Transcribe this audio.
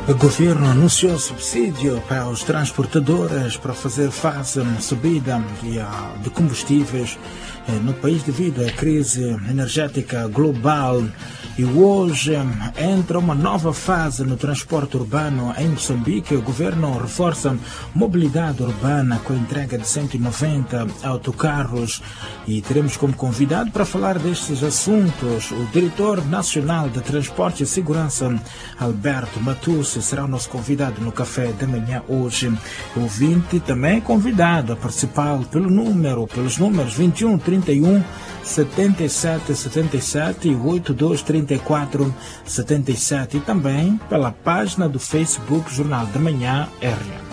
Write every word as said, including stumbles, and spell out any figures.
O governo anunciou subsídio para os transportadores para fazer face à subida de combustíveis no país devido à crise energética global. E hoje entra uma nova fase no transporte urbano em Moçambique. O governo reforça a mobilidade urbana com a entrega de cento e noventa autocarros. E teremos como convidado para falar destes assuntos o diretor nacional de Transporte e Segurança, Alberto Matus, será o nosso convidado no café da manhã hoje. O ouvinte também é convidado a participar pelo número, pelos números vinte e um, trinta e um, setenta e sete, setenta e sete e oitenta e dois, trinta e quatro, setenta e sete e também pela página do Facebook Jornal da Manhã R.